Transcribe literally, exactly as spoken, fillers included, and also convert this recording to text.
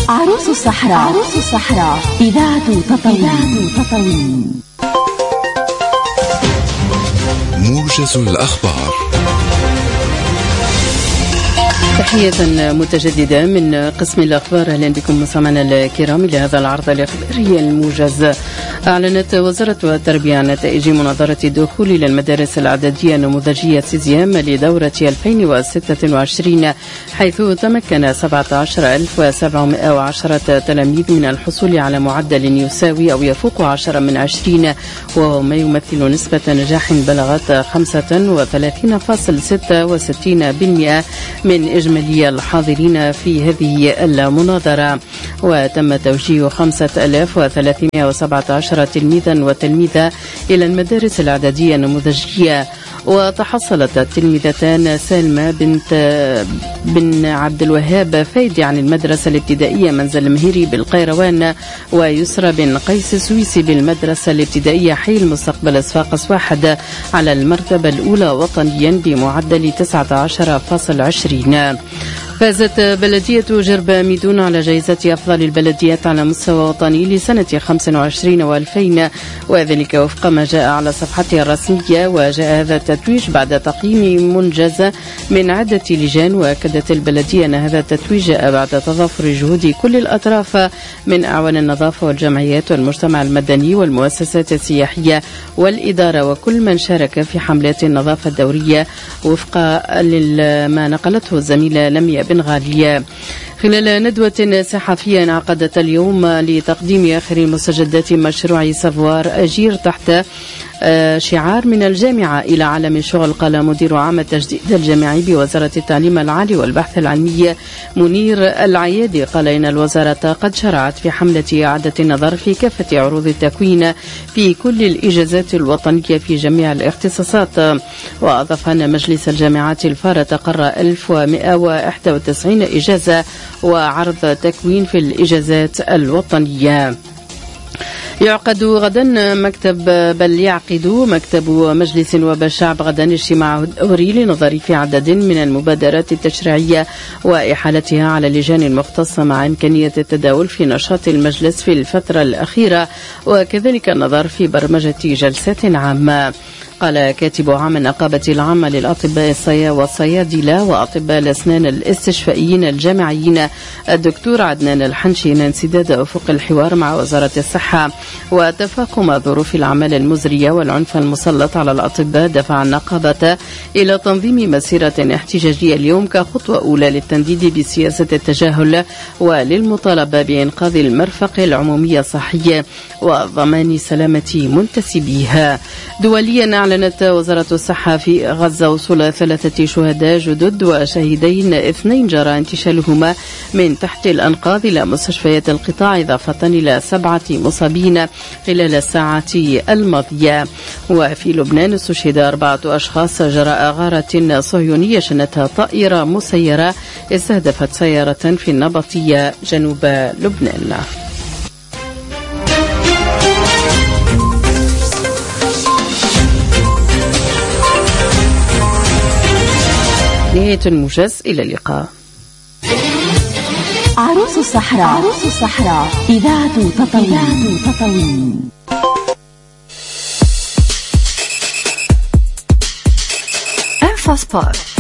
عروس الصحراء. عروس الصحراء إذاعة تطاوين. موجز الأخبار. تحية متجددة من قسم الأخبار. أهلا بكم مستمعينا الكرام لهذا العرض الإخباري الموجز. أعلنت وزارة التربية عن نتائج مناظرة الدخول إلى المدارس الإعدادية النموذجية سيزيام لدورة ألفين وستة وعشرين، حيث تمكن سبعة عشر ألف وسبعمائة وعشرة تلاميذ من الحصول على معدل يساوي أو يفوق عشرة من عشرين، وهو ما يمثل نسبة نجاح بلغت خمسة وثلاثين فاصلة ستة وستين بالمئة من إجمالي الحاضرين في هذه المناظرة. وتم توجيه خمسة آلاف وثلاثمائة وسبعة عشر تلميذا وتلميذة إلى المدارس الإعدادية النموذجية. وتحصلت التلميذتان سالمة بنت بن عبد الوهاب فايدي عن المدرسة الابتدائية منزل مهيري بالقيروان، ويسرى بن قيس سويسي بالمدرسة الابتدائية حي المستقبل صفاقس واحد على المرتبة الأولى وطنيا بمعدل تسعة عشر فاصلة عشرين. فازت بلدية جرب ميدون على جائزة أفضل البلديات على مستوى وطني لسنة خمسة وعشرين وألفين، وذلك وفق ما جاء على صفحتها الرسمية. وجاء هذا التتويج بعد تقييم منجز من عدة لجان، وأكدت البلدية أن هذا التتويج جاء بعد تضافر جهود كل الأطراف من أعوان النظافة والجمعيات والمجتمع المدني والمؤسسات السياحية والإدارة وكل من شارك في حملات النظافة الدورية، وفق ما نقلته الزميلة لميا بن غالية. خلال ندوة صحفية انعقدت اليوم لتقديم آخر مستجدات مشروع سافوار أجير تحت شعار من الجامعة إلى عالم الشغل، قال مدير عام التجديد الجامعي بوزارة التعليم العالي والبحث العلمي منير العيادي، قال إن الوزارة قد شرعت في حملة إعادة النظر في كافة عروض التكوين في كل الإجازات الوطنية في جميع الاختصاصات. وأضاف أن مجلس الجامعات الفار تقرر ألف ومائة وواحد وتسعين إجازة وعرض تكوين في الإجازات الوطنية. يعقد غدا مكتب بل يعقد مكتب مجلس نواب الشعب غدا اجتماع دوري لنظر في عدد من المبادرات التشريعية وإحالتها على اللجان المختصة مع إمكانية التداول في نشاط المجلس في الفترة الأخيرة، وكذلك النظر في برمجة جلسات عامة. قال كاتب عام النقابة العامة للأطباء والصيادلة وأطباء الأسنان الاستشفائيين الجامعيين الدكتور عدنان الحنشي أن انسداد أفق الحوار مع وزارة الصحة وتفاقم ظروف الأعمال المزرية والعنف المسلط على الأطباء دفع النقابة إلى تنظيم مسيرة احتجاجية اليوم كخطوة أولى للتنديد بسياسة التجاهل وللمطالبة بإنقاذ المرفق العمومية الصحية وضمان سلامة منتسبيها. دوليا أعلنت وزارة الصحة في غزة وصول ثلاثة شهداء جدد وشهيدين اثنين جرى انتشالهما من تحت الأنقاض إلى مستشفيات القطاع، إضافة إلى سبعة مصابين خلال الساعة الماضية. وفي لبنان استشهد أربعة أشخاص جراء غارة صهيونية شنتها طائرة مسيرة استهدفت سيارة في النبطية جنوب لبنان. نهاية الموجز، إلى اللقاء. عروس الصحراء. عروس الصحراء إذاعة تطاوين. انفاسبور